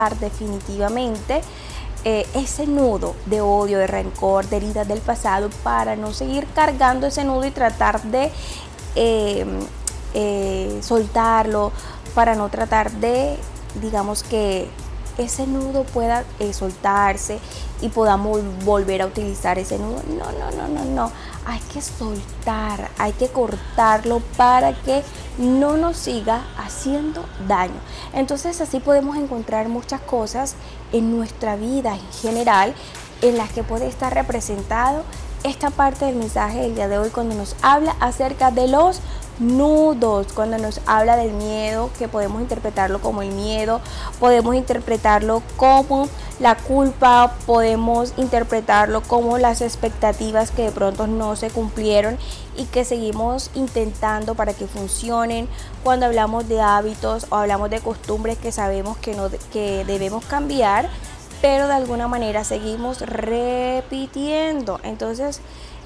definitivamente ese nudo de odio, de rencor, de heridas del pasado, para no seguir cargando ese nudo y tratar de eh, soltarlo, para no tratar de, digamos, que ese nudo pueda soltarse y podamos volver a utilizar ese nudo. No, hay que soltar, hay que cortarlo para que no nos siga haciendo daño. Entonces así podemos encontrar muchas cosas en nuestra vida en general en las que puede estar representado esta parte del mensaje del día de hoy, cuando nos habla acerca de los nudos, cuando nos habla del miedo, que podemos interpretarlo como el miedo, podemos interpretarlo como la culpa, podemos interpretarlo como las expectativas que de pronto no se cumplieron y que seguimos intentando para que funcionen. Cuando hablamos de hábitos o hablamos de costumbres que sabemos que debemos cambiar, pero de alguna manera seguimos repitiendo. Entonces,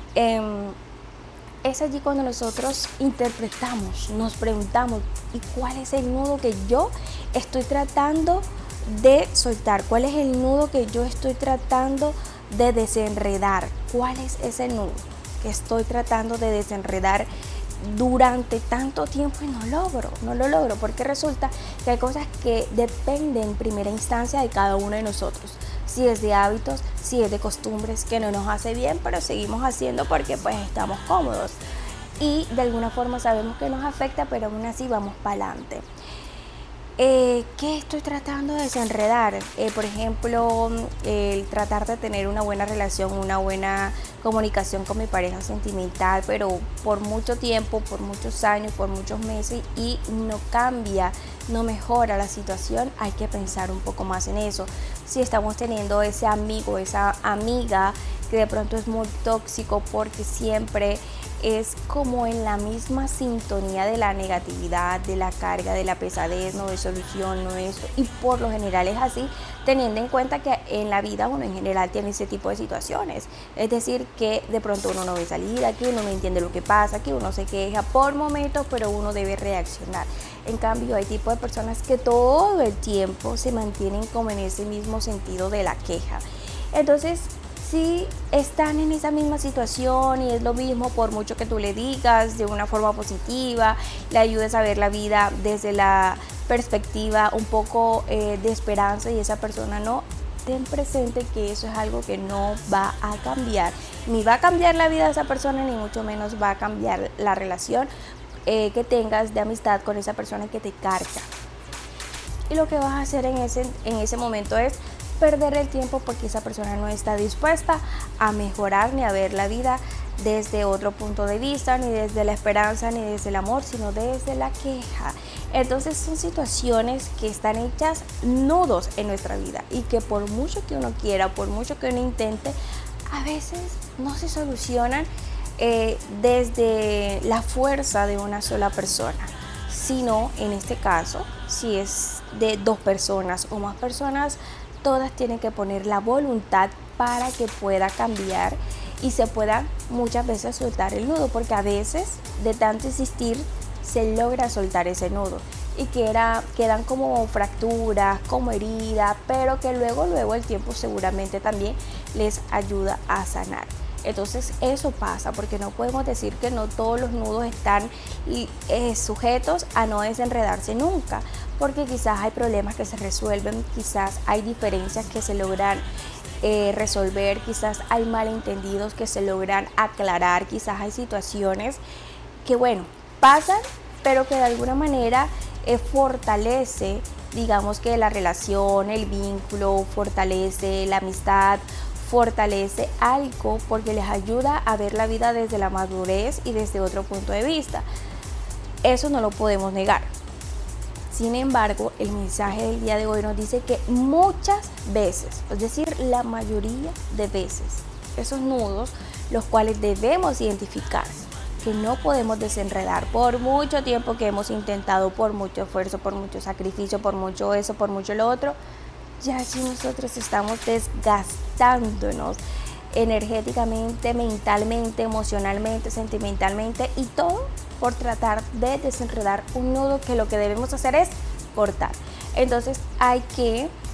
es allí cuando nosotros interpretamos, nos preguntamos, ¿y cuál es el nudo que yo estoy tratando de soltar? ¿Cuál es el nudo que yo estoy tratando de desenredar? ¿Cuál es ese nudo que estoy tratando de desenredar durante tanto tiempo y no lo logro? Porque resulta que hay cosas que dependen en primera instancia de cada uno de nosotros. Si es de hábitos, si es de costumbres que no nos hace bien, pero seguimos haciendo porque pues estamos cómodos y de alguna forma sabemos que nos afecta, pero aún así vamos para adelante. ¿Qué estoy tratando de desenredar? Por ejemplo, el tratar de tener una buena relación, una buena comunicación con mi pareja sentimental, pero por mucho tiempo, por muchos años, por muchos meses, y no cambia, no mejora la situación. Hay que pensar un poco más en eso. Si estamos teniendo ese amigo, esa amiga que de pronto es muy tóxico porque siempre es como en la misma sintonía de la negatividad, de la carga, de la pesadez, no de solución, no de esto, y por lo general es así, teniendo en cuenta que en la vida uno en general tiene ese tipo de situaciones. Es decir, que de pronto uno no ve salida, que uno no entiende lo que pasa, que uno se queja por momentos, pero uno debe reaccionar. En cambio, hay tipo de personas que todo el tiempo se mantienen como en ese mismo sentido de la queja. Entonces, si están en esa misma situación y es lo mismo, por mucho que tú le digas de una forma positiva, le ayudes a ver la vida desde la perspectiva un poco de esperanza, y esa persona no, ten presente que eso es algo que no va a cambiar, ni va a cambiar la vida de esa persona, ni mucho menos va a cambiar la relación que tengas de amistad con esa persona que te carga. Y lo que vas a hacer en ese momento es perder el tiempo, porque esa persona no está dispuesta a mejorar ni a ver la vida desde otro punto de vista, ni desde la esperanza, ni desde el amor, sino desde la queja. Entonces son situaciones que están hechas nudos en nuestra vida y que por mucho que uno quiera, por mucho que uno intente, a veces no se solucionan desde la fuerza de una sola persona, sino en este caso, si es de dos personas o más personas, todas tienen que poner la voluntad para que pueda cambiar y se pueda muchas veces soltar el nudo, porque a veces de tanto insistir se logra soltar ese nudo y quedan como fracturas, como heridas, pero que luego el tiempo seguramente también les ayuda a sanar. Entonces eso pasa, porque no podemos decir que no todos los nudos están sujetos a no desenredarse nunca, porque quizás hay problemas que se resuelven, quizás hay diferencias que se logran resolver, quizás hay malentendidos que se logran aclarar, quizás hay situaciones que pasan, pero que de alguna manera fortalece, digamos, que la relación, el vínculo, fortalece la amistad, fortalece algo, porque les ayuda a ver la vida desde la madurez y desde otro punto de vista. Eso no lo podemos negar. Sin embargo, el mensaje del día de hoy nos dice que muchas veces, es decir, la mayoría de veces, esos nudos, los cuales debemos identificar, que no podemos desenredar por mucho tiempo que hemos intentado, por mucho esfuerzo, por mucho sacrificio, por mucho eso, por mucho lo otro, ya si nosotros estamos desgastándonos energéticamente, mentalmente, emocionalmente, sentimentalmente, y todo por tratar de desenredar un nudo que lo que debemos hacer es cortar. Entonces hay que